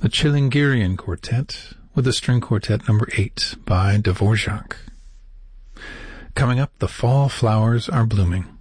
the Chilingirian Quartet with the String Quartet number 8 by Dvorak. Coming up, The Fall Flowers Are Blooming.